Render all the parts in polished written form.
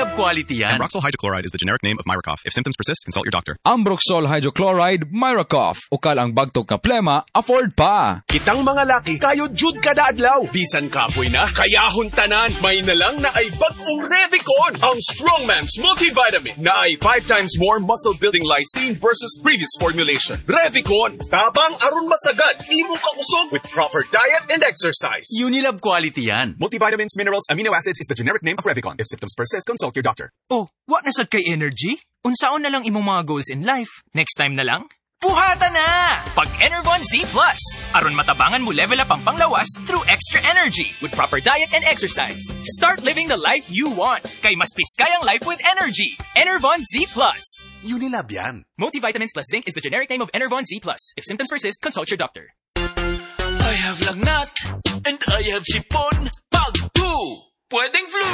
Unilab quality yan. Ambroxol hydrochloride is the generic name of Myracoff. If symptoms persist, consult your doctor. Ambroxol hydrochloride, Myracoff. Ukal ang bagtog ka plema, afford pa. Kitang mga laki, kayo jud kada adlaw. Bisan kapoy na, kayahon tanan. May nalang na ay bagong Revicon, ang Strongman's multivitamin na ay 5 times more muscle-building lysine versus previous formulation. Revicon, tabang aron masagad, imong kakusog with proper diet and exercise. Unilab quality yan. Multivitamins, minerals, amino acids is the generic name of Revicon. If symptoms persist, consult your doctor. Oh, what nasad kay energy? Unsaon na lang imong mga goals in life? Next time na lang? Puhata na! Pag Enervon Z+. Aron matabangan mo level up ang panglawas through extra energy with proper diet and exercise. Start living the life you want. Kay mas piskayang life with energy. Enervon Z+. Unilab yan. Multivitamins plus zinc is the generic name of Enervon Z+. If symptoms persist, consult your doctor. I have lagnat and I have sipon. Pag 2, pwedeng flu.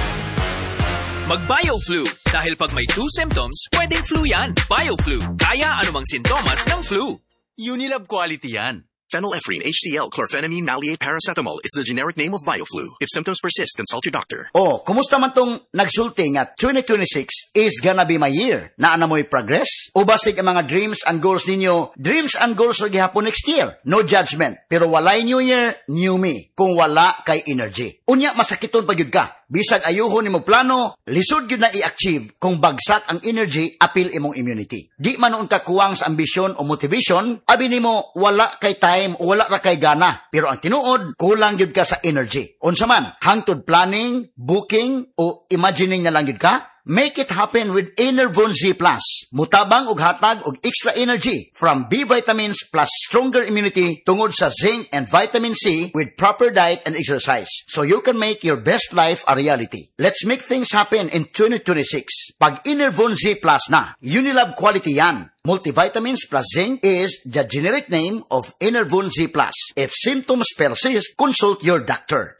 Mag-BioFlu. Dahil pag may 2 symptoms, pwedeng flu yan. BioFlu. Kaya anumang sintomas ng flu. Unilab quality yan. Phenylephrine, HCl, chlorphenamine, maleate, paracetamol is the generic name of BioFlu. If symptoms persist, consult your doctor. Oh, kumusta man tong nagsulti nga 2026 is gonna be my year? Naana mo'y progress? O basig ang mga dreams and goals ninyo? Dreams and goals ra gihapon next year. No judgment. Pero walay new year, new me. Kung wala kay energy. Unya, masakiton pa yun ka. Bisag ayuhon nimo plano, lisod yun na i-achieve kung bagsak ang energy, apil imong immunity. Di man noon ka kuwang sa ambisyon o motivation, abi nimo wala kay time o wala ra kay gana. Pero ang tinuod, kulang yun ka sa energy. Unsa man, hangtod planning, booking, o imagining na lang yun ka, make it happen with Enervon Z+. Mutabang og hatag og extra energy from B vitamins plus stronger immunity tungod sa zinc and vitamin C with proper diet and exercise. So you can make your best life a reality. Let's make things happen in 2026. Pag Enervon Z+ na, Unilab quality yan. Multivitamins plus zinc is the generic name of Enervon Z+. If symptoms persist, consult your doctor.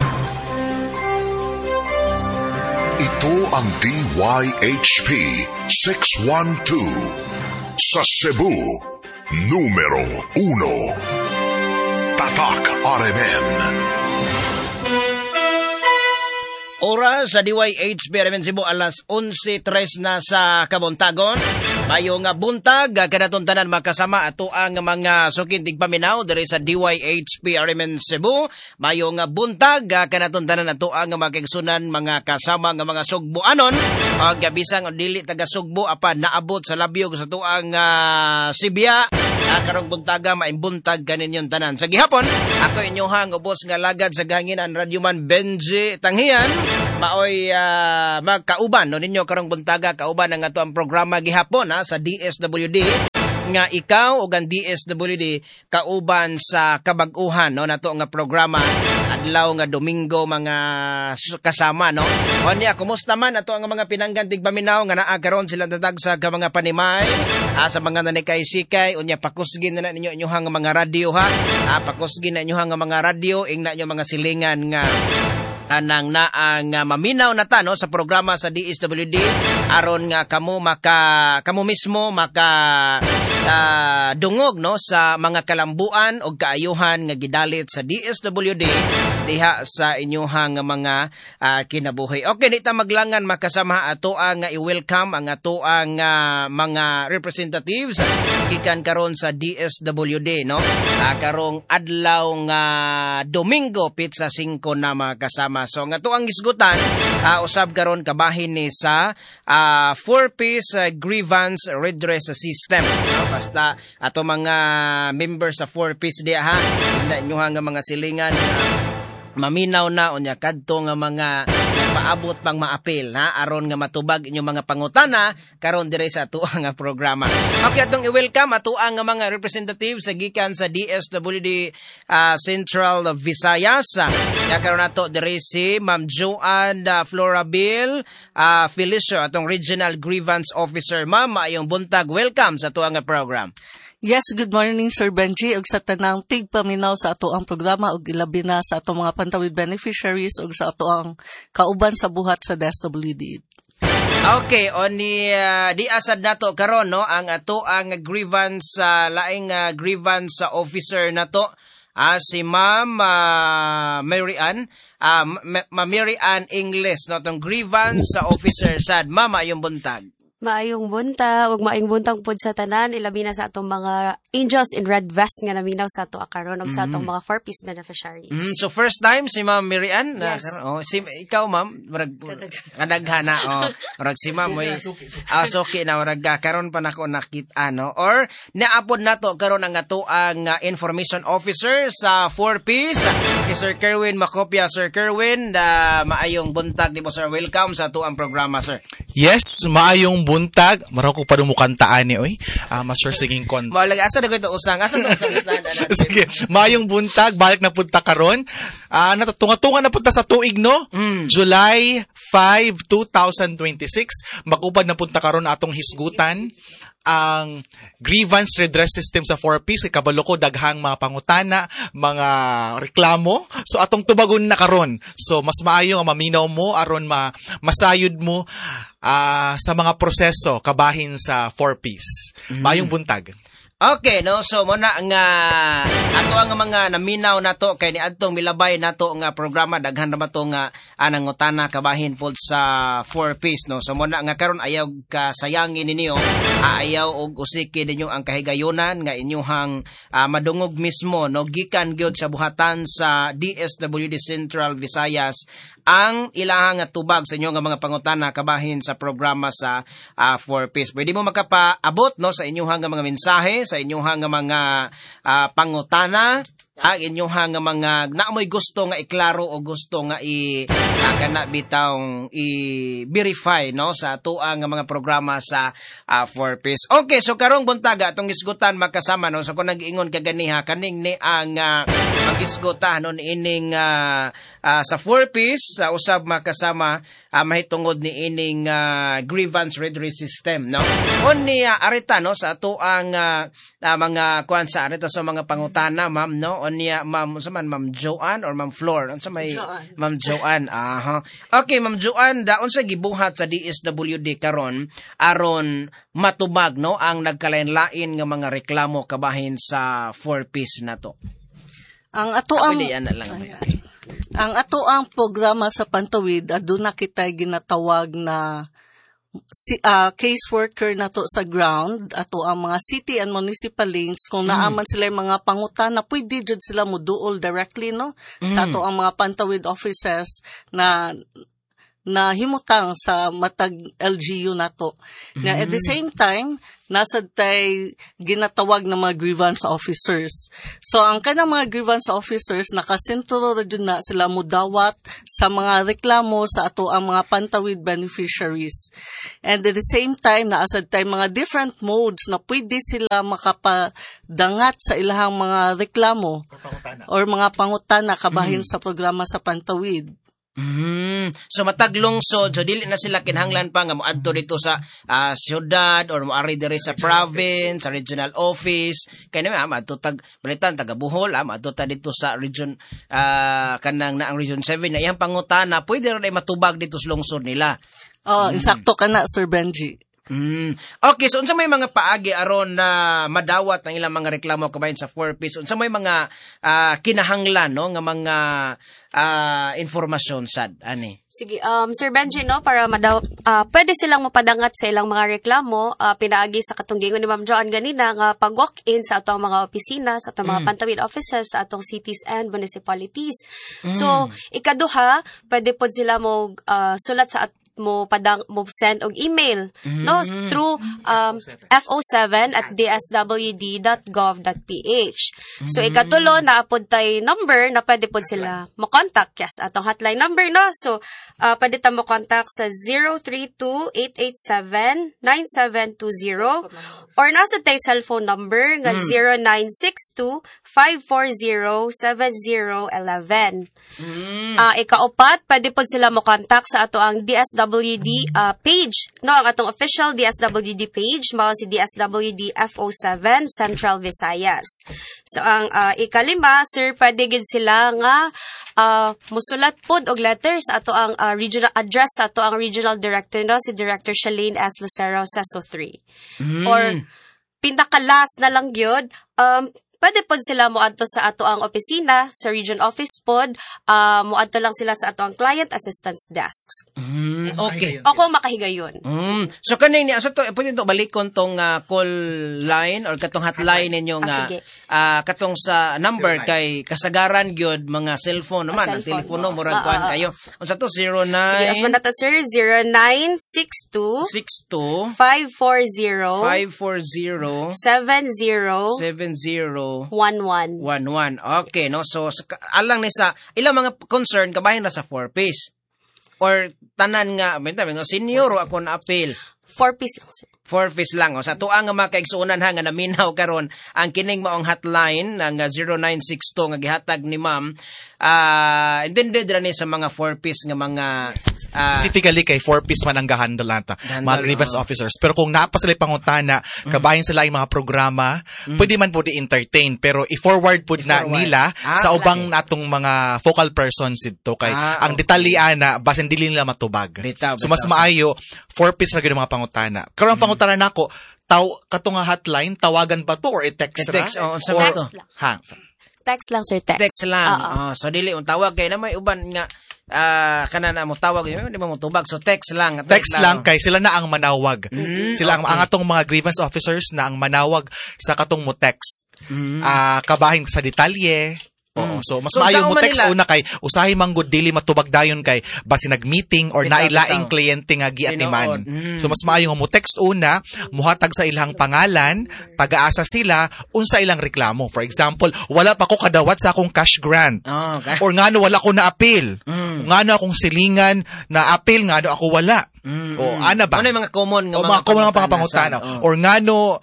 Ito ang DYHP 612 sa Cebu, numero 1. Tatak RMN. Oras sa DYHP RMN Cebu alas 11:03 na sa kabuntagon. Mayo nga buntag kanaton tanan makasama ato ang mga sukintig paminaw diri sa DYHP RMN Cebu. Mayo nga buntag kanaton tanan ato ang mga kaigsunan mga kasama nga mga sugboanon ag bisang dili taga Sugbo apan naabot sa labyog sa tuang Sibya. Karong buntaga maimbuntag kaninyon tanan. Sa gihapon ako inyohang ubos nga lagad sa ganginan Radyoman Benji Tanghian. Maoy magkauban no ninyo karong buntaga kauban ang ato ang programa gihapon sa DSWD nga ikaw ug ang DSWD kauban sa kabag-uhan no nato nga programa adlaw nga Domingo mga kasama no. Unya kumusta man ato ang mga pinanggantig paminaw nga naa karon sila tatag sa mga panimay sa mga nanikay-sikay unya pakusgin na ninyo inyohang mga radyo ha. Pakusgin na inyohang mga radyo ingna nyo mga silingan nga anang na ang maminaw na ta no sa programa sa DSWD aron nga kamo mismo maka dungog no sa mga kalambuan o kaayuhan nga gidalit sa DSWD diha sa inyuhang mga kinabuhi. Okay, dita maglangan makasama ato ang i-welcome ang ato ang mga representatives gikan karon sa DSWD no. Karong adlaw nga Domingo pizza 5 na makasama. So nga to ang isgutan usab karon kabahin ni sa 4-piece grievance redress system. Basta ato mga members sa 4-piece diha ha. Hinda inyo nga mga silingan maminaw na unya kadto nga mga paabot pang maapil ha aron nga matubag inyong mga pangutana karon dire sa ato nga programa. Okay, atong i-welcome ato ang mga representatives sa gikan sa DSWD Central Visayas. Ya karon nato dire si Ma'am Joanne Florabil Felicio atong Regional Grievance Officer. Ma'am, maayong buntag. Welcome sa ato nga program. Yes, good morning Sir Benji ug sa tanang tigpaminaw sa ato ang programa ug ilabi na sa ato mga pantawid beneficiaries ug sa ato ang kauban sa buhat sa DSWD. Okay, oni di asad nato karon no ang ato ang grievance laing grievance officer nato si Ma'am Mary Ann. Mary Ann Ingles, no, tong grievance sa officer sad. Mama, yung buntag. Maayong buntag, ug maayong buntag pod sa tanan, ilabi na sa atong mga angels in red vest nga naminaw sa ato karon ug sa atong mga 4-piece beneficiaries. So first time si Ma'am Mary Ann? Yes. Ikaw ma'am, kadaghan marag si Ma'am moy suki na marag karon pa nako nakita no, or naapod nato karon ang ato ang information officer sa 4-piece si Sir Kerwin Macopia. Sir Kerwin, maayong buntag di po sir. Welcome sa ato ang programa sir. Yes, maayong buntag. Maraw ko pa rin mukantaan ni, oy. Mature singing kon. Malag, asa na ko ito usang? Asa na usang? Sige, maayong buntag. Balik na punta karon. Tunga-tunga na punta sa tuig, no? July 5, 2026. Magupad na punta karon na atong hisgutan ang grievance redress system sa 4-piece. Kabalo ko daghang mga pangutana, mga reklamo. So atong tubagon na karon. So mas maayo nga maminaw mo aron masayod mo sa mga proseso kabahin sa 4-piece. Maayong buntag. Okay, no? So, muna nga, ato ang mga naminaw nato kay ni adtong milabay nato nga programa, daghan na ba to nga nangutana kabahin pod sa 4-piece, no? So, muna nga karon ayaw kasayangin ninyo, ayaw og usiki ninyo ang kahigayonan nga inyuhang madungog mismo, no? Gikan gyud sa buhatan sa DSWD Central Visayas ang ilahang tubag sa inyo nga mga pangutana kabahin sa programa sa 4-piece. Pwede mo makapaabot no sa inyong nga mga mensahe, sa inyong nga mga pangutana, ang inyong nga mga naamoy gusto nga iklaro o gusto nga kana bitawng i-verify no sa tuang nga mga programa sa 4-piece. Okay, so karong buntaga atong isgutan makasama no. So kung nag-ingon kaganiha kaning ni ang mag-isgutan no ining sa 4-piece sa usab makasama mahitungod ni ining grievance redress system no. Oni arita no sa ato ang mga kuan sa arita sa mga pangutana ma'am no. Oni ma'am sa man Ma'am Joanne or Ma'am Flor unsa may Ma'am Joanne. Okay Ma'am Joanne, daon sa gibuhat sa DSWD karon aron matubag no ang nagkalain-lain nga mga reklamo kabahin sa 4-piece nato. Ang ato ang programa sa Pantawid aduna kitay ginatawag na caseworker nato sa ground, ato ang mga city and municipal links kung naaman sila mga pangutana pwede jud sila mo duol directly no sa ato ang mga Pantawid offices na himutang sa matag LGU nato. At the same time, nasa tay ginatawag na mga grievance officers. So, ang kanang mga grievance officers, nakasentro rin na sila mudawat sa mga reklamo sa ato ang mga Pantawid beneficiaries. And at the same time, naasad tay mga different modes na pwede sila makapadangat sa ilahang mga reklamo or mga pangutana kabahin sa programa sa Pantawid. So matag lungsod, so dili na sila kinahanglan pa nga moadto dito sa syudad or moari diri sa province, sa regional office. Kay na maadto tag balitan taga Bohol, maadto ta dito sa region kanang na ang region 7 na iyang pangutana pwede ra matubag dito sa lungsod nila. Insakto kana Sir Benji. Okay, so unsa may mga paagi aron na madawat ng ilang mga reklamo kabahin sa 4-piece? Unsa may mga kinahanglan no nga mga informasyon sad ani? Sige, Sir Benji, no, para pwede silang mapadangat sa ilang mga reklamo, pinaagi sa katunggingon ni Ma'am Joanne ganina nga pag-walk-in sa atong mga opisina, sa atong mga Pantawid offices, sa atong cities and municipalities. So, ikaduha, pwede pod sila mo sulat sa mo send og email no through fo7@dswd.gov.ph. So ikatulo naapod tay number na pwede pod sila mo contact yes atong hotline number no. So pwede ta mo contact sa 032-887-9720 or nasa tay cellphone number nga 0962-540-7011. Ikaupat pwede pod sila mo contact sa ato ang DSWD page, no, ang atong official DSWD page, mao si DSWD FO7 Central Visayas. So, ang ikalima, sir, pwede gid sila nga musulat pod og letter sa ato ang regional address sa ato ang regional director, no, si Director Shalene S. Lucero, Seso 3. Or, pinaka-last na lang yun, pwede pod sila moadto sa ato ang opisina, sa region office pod, moadto lang sila sa ato ang client assistance desk. Okay. O kung makahigayon. So kaning ni to pwede to balikon tong call line or katong hotline ninyo nga sige. Katong sa number kay kasagaran gyud mga cellphone naman ang telepono murag kuan kayo. Unsa to 09 Sige, asman nata sir 0962 540 70 11. Okay, no? So, alang ni sa, ilang mga concern, kabahin na sa 4-piece. Or, tanan nga, senior o ako na appeal. 4-piece lang, sir. 4-piece lang. O, sa tuang nga mga kaigsuunan ha, nga naminaw karon ang kining maong hotline, ng 0962 nga gihatag ni ma'am, intended ra ni sa mga 4-piece nga mga... Specifically kay 4-piece man ang gahandle nata, mga grievance officers. Pero kung napa sila pangutana, kabahin sila yung mga programa, pwede man po di-entertain. Pero i-forward po na nila sa ubang natong mga focal persons dito. Kay ang detalye na, basin dili nila matubag. So mas maayo, 4-piece ra gyud mga pangutana. Karon pangutana nako, katong nga hotline, tawagan ba to or i-text ra? Text lang. Text lang, sir. Text lang. So, dili, tawag kay na may uban nga, kanana mo tawag, di ba mo tubag? So, text lang. Text lang kay sila na ang manawag. Sila ang atong mga grievance officers na ang manawag sa katong mo text. Kabahin sa detalye. So mas maayo mo text una kay usahay man gud dili matubag dayon kay basi nag-meeting or nailaing kliyente nga giatiman. So mas maayo nga mo text una, muhatag sa ilang pangalan, taga-asa sila, unsa ilang reklamo. For example, wala pa ko kadawat sa akong cash grant. Or ngano wala ko na appeal. Ngano akong silingan na appeal ngano ako wala. Ana ba? Ano yung mga common nga mga pangutana? Or ngano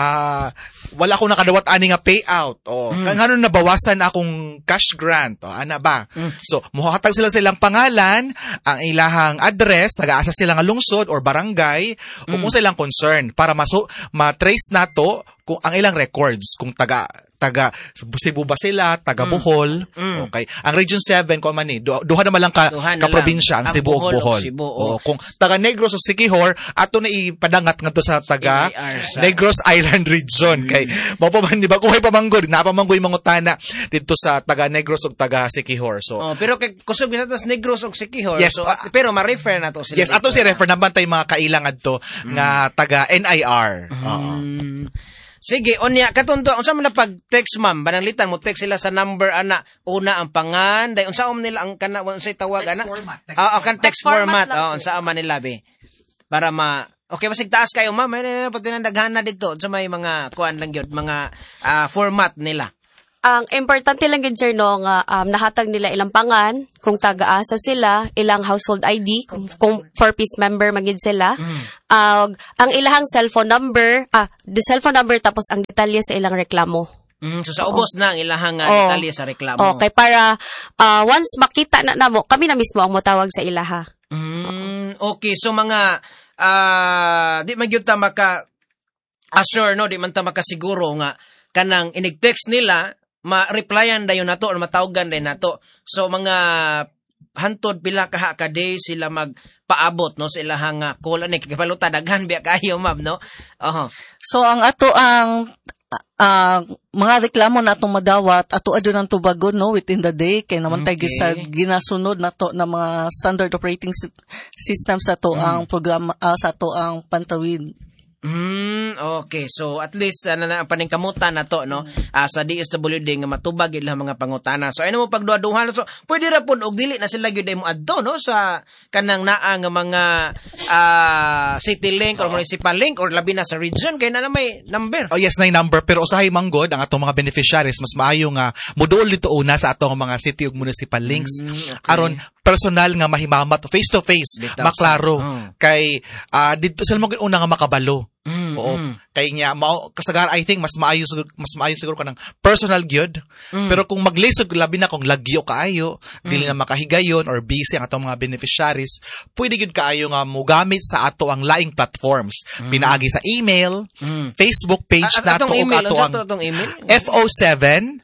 wala ko nakadawat ani nga payout. Ngano nabawasan akong cash grant. Ana ba? So, muhatag sila sa ilang pangalan, ang ilahang address, taga-asa sila nga lungsod or barangay, kung sa ilang concern para ma-trace nato kung ang ilang records, kung taga Cebu ba sila, taga Bohol. Okay. Ang Region 7 ko man duha naman lang ka probinsya ang Cebu ug Bohol. Kung taga Negros o Siquijor, ato na ipadangat ngadto sa taga Negros Island region kay mao pa man di ba kuhay pamanggoy napamanggoy mangutana dito sa taga Negros ug taga Siquijor. So pero kay kusog sa Negros ug Siquijor. Yes, so pero ma-refer na to sila. Yes, ato si refer nabantay mga kailang adto nga taga NIR. Sige, onya katundo unsa man na pag-text ma'am, bananglitan mo text sila sa number ana, una ang pangan, day unsa nila ang kana unsay tawag ana? Kan text format. Unsa man nila be. Para okay basig taas kayo ma'am, pati nang daghana dito unsa may mga kuan lang gyud, mga format nila. Ang importante lang yun, sir, no, nga nahatag nila ilang pangan, kung taga-asa sila, ilang household ID, kung 4-piece member magid sila, ang ilahang cellphone number, the cellphone number tapos ang detalye sa ilang reklamo. So sa ubos na ang ilahang detalye sa reklamo. Okay, para once makita na namo, kami na mismo ang motawag sa ilaha. Okay, so mga di man gyud ta maka-assure, no, di man ta makasiguro nga kanang inig-text nila ma-replyan dayon nato or matawagan dayon nato. So mga hantod pila ka day sila magpaabot no sa ilahang call ani kapaluta daghan biya kayo ma'am no. So ang ato ang mga reklamo na atong madawat ato adyo nang tubagon no within the day kay naman tay sa ginasunod nato na mga standard operating system sa to ang programa sa to ang pantawid. Okay. So, at least, paningkamutan na to, no? Sa DSWD nga matubag ilang mga pangutana. So, ano mo pagduha-duhan? So, pwede ra po, og dili na sila gyud mo adto, no? Sa kanang naang mga city link or municipal link or labi na sa region, kaya na may number. Yes, na number. Pero usahay manggod, ang atong mga beneficiaries, mas maayo nga, muduol dito una sa atong mga city ug municipal links. Aron, personal nga mahimamat, face-to-face, maklaro. Kay, dito sila mag una nga makabalo. Kay nga kasagar I think mas maayo siguro kanang personal gyud. Pero kung maglisod labi na kung lagyo kaayo, dili na makahigayon or busy ang atong mga beneficiaries, pwede gyud kaayo nga mogamit sa ato ang laing platforms. Pinaagi sa email, Facebook page nato o ato ang email FO7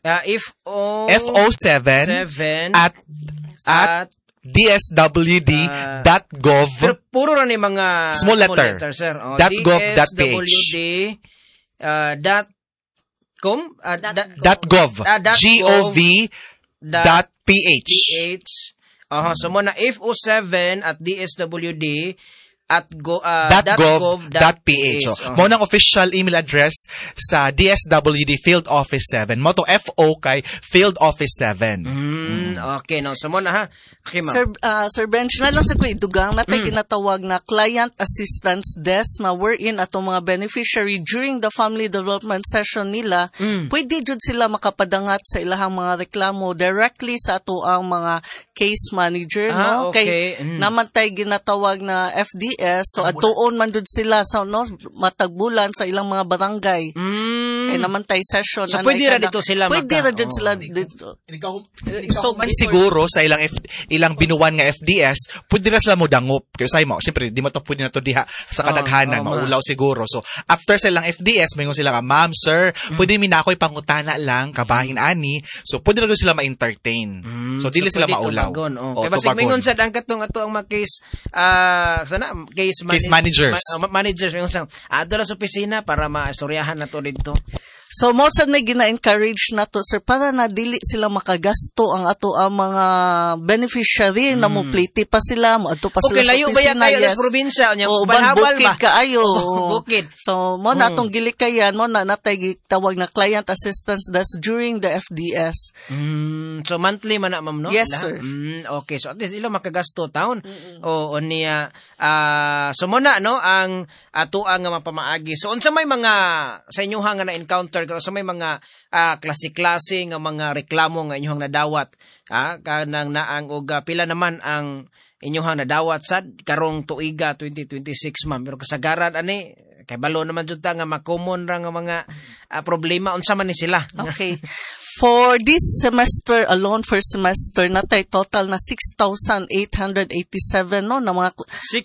at dswd.gov. Pero puro na ni mga small letter sir. .gov.ph. .com? .gov. .gov.ph. So mo na F07 at DSWD at .gov.ph. Mo nang official email address sa DSWD Field Office 7. Mo to FO kay Field Office 7. Okay, no. So mo na ha. Okay, ma'am. Sir Bench, na lang sa kuya dugang na tayo ginatawag na Client Assistance Desk na wherein atong mga beneficiary during the family development session nila, pwede jud sila makapadangat sa ilahang mga reklamo directly sa ato ang mga case manager, no? Okay. Kay naman tayo ginatawag na FDS, so atuon man jud sila sa matagbulan sa ilang mga barangay. Kay naman tayo session. So pwede ra dito sila pwede ra jud sila dito. So man siguro sa ilang binuwan nga FDS, pwede na sila mo dangop. Kaya say mo, syempre di mo to pwede na to diha sa kadaghanan, maulaw siguro. So after silang FDS, mayon sila ka, ma'am, sir, pwede mi na ako'y pangutana lang kabahin ani. So pwede na sila ma-entertain. So dili sila maulaw. Kaya basig mingon sa ang katong ato ang mga case case managers. Managers mingon sa adto sa opisina para maistoryahan nato dito. So, mo sa na gina-encourage na to, sir, para na dili sila makagasto ang ato ang mga beneficiary na mo pliti pa sila, mo ato pa sila sa layo ba yan kayo sa probinsya? O, bukid kaayo. Bukid. So, mo na atong gilikayan, mo na natay tawag na Client Assistance Desk during the FDS. So, monthly man na, ma'am, no? Yes, sir. Okay, so at least ilo makagasto taon. O niya, so mo na, no, ang ato ang mapamaagi. So, unsa may mga sa inyo nga na-encounter so may mga klase-klase nga mga reklamo nga inyong nadawat kanang naang og pila naman ang inyong nadawat sad karong tuiga 2026, ma'am. Pero kasagaran ani kay balo naman jud ta nga ma-common ra nga mga problema unsa man ni sila. Okay. For this semester alone, first semester, natay total na 6,887 no na mga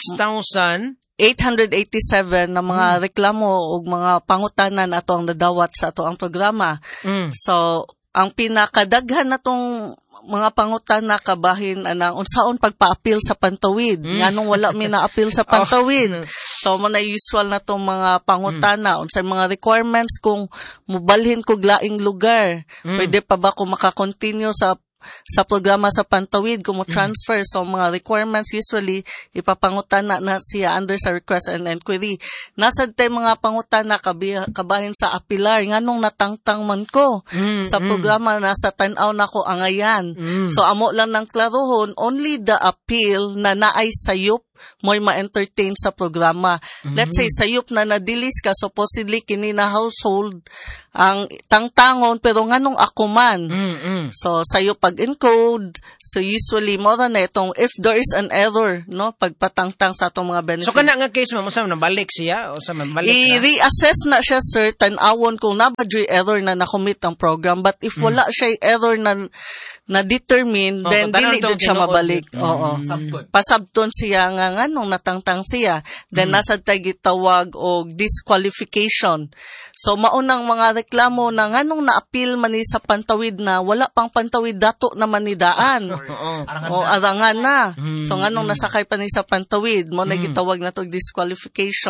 6,887 na mga reklamo o mga pangutanan ato ang nadawat sa ato ang programa. So, ang pinakadaghan natong mga pangutana kabahin anang unsaon pagpa-appeal sa pantawid. Nganong wala mi na-appeal sa pantawid. So, mo na usual na tong mga pangutana, unsay mga requirements kung mubalhin ko laing lugar. Pwede pa ba ko maka-continue sa programa sa pantawid kung mo transfer. So, mga requirements usually ipapangutana na siya under sa request and inquiry. Nasad tayo mga pangutana kabahin sa apilar. Nganong natangtang man ko sa programa nasa tanaw na ko angayan. So, amo lang ng klarohon, only the appeal na naay sayop mo'y ma-entertain sa programa. Let's say, sayop na nadilis ka, supposedly kini na household ang tangtangon, pero nganong ako man. So, sayop pag-encode. So, usually, more na itong, if there is an error, no, pagpatangtang sa itong mga benefit. So, kana nga case, ma'am, saan nabalik siya? O saan nabalik na? I-reassess na siya, sir, tanawon kung nabadyo'y error na nakomit ang program. But if wala siya error na determine, then dili dyan siya mabalik. Pasabton siya nga nung natangtang siya. Then nasa tayo gitawag o disqualification. So maunang mga reklamo na nganong na-appeal man ni sa pantawid na wala pang pantawid dato naman ni daan. O arangan na. So nganong nasakay pa ni sa pantawid mo na gitawag na to disqualification.